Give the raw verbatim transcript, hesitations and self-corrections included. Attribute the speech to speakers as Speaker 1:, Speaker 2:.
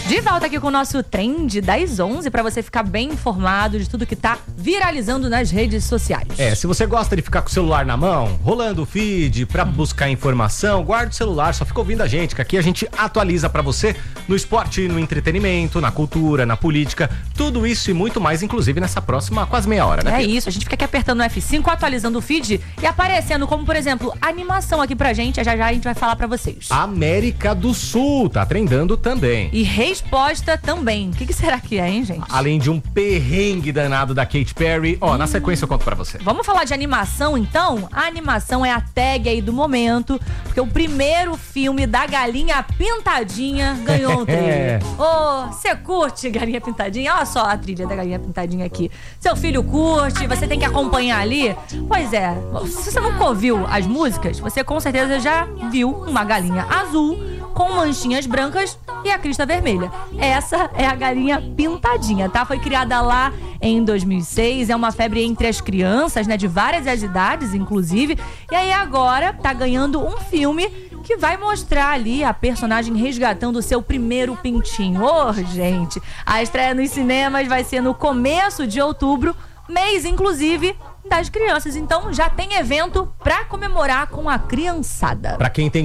Speaker 1: De volta aqui com o nosso Trend das onze, pra você ficar bem informado de tudo que tá viralizando nas redes sociais.
Speaker 2: É, se você gosta de ficar com o celular na mão, rolando o feed pra buscar informação, guarda o celular, só fica ouvindo a gente, que aqui a gente atualiza pra você no esporte, no entretenimento, na cultura, na política, tudo isso e muito mais, inclusive nessa próxima quase meia hora, né?
Speaker 1: É isso, a gente fica aqui apertando o F cinco, atualizando o feed e aparecendo como, por exemplo, animação aqui pra gente, já já a gente vai falar pra vocês.
Speaker 2: América do Sul, tá trendando também.
Speaker 1: E resposta também. O que, que será que é, hein, gente?
Speaker 2: Além de um perrengue danado da Katy Perry, ó, hum. na sequência eu conto pra você.
Speaker 1: Vamos falar de animação, então? A animação é a tag aí do momento, porque o primeiro filme da Galinha Pintadinha ganhou um trailer. Ô, oh, você curte Galinha Pintadinha? Olha só a trilha da Galinha Pintadinha aqui. Seu filho curte, você tem que acompanhar ali. Pois é, se você nunca ouviu as músicas, você com certeza já viu uma galinha azul com manchinhas brancas e a crista vermelha. Essa é a Galinha Pintadinha, tá? Foi criada lá em dois mil e seis, é uma febre entre as crianças, né? De várias as idades, inclusive. E aí agora tá ganhando um filme que vai mostrar ali a personagem resgatando o seu primeiro pintinho. Ô, oh, gente, a estreia nos cinemas vai ser no começo de outubro, mês, inclusive, das crianças. Então já tem evento pra comemorar com a criançada.
Speaker 2: Pra quem tem